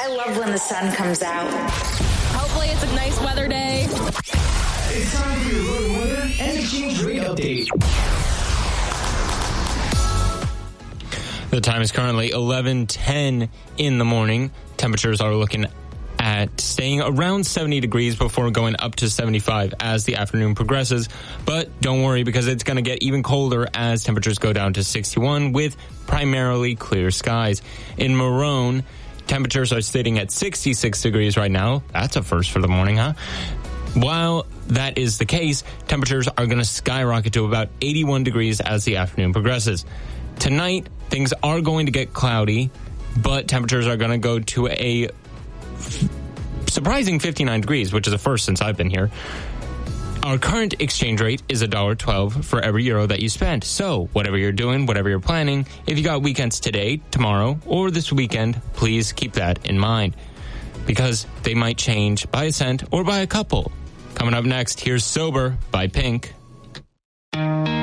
I love when the sun comes out. Hopefully it's a nice weather day. It's time for your local weather and exchange rate update. The time is currently 11:10 in the morning. Temperatures are looking at staying around 70 degrees before going up to 75 as the afternoon progresses. But don't worry, because it's going to get even colder as temperatures go down to 61 with primarily clear skies. In Marone, temperatures are sitting at 66 degrees right now. That's a first for the morning, huh? While that is the case, temperatures are going to skyrocket to about 81 degrees as the afternoon progresses. Tonight, things are going to get cloudy, but temperatures are going to go to a surprising 59 degrees, which is a first since I've been here. Our current exchange rate is $1.12 for every euro that you spent. So, whatever you're doing, whatever you're planning, if you got weekends today, tomorrow, or this weekend, please keep that in mind, because they might change by a cent or by a couple. Coming up next, here's Sober by Pink.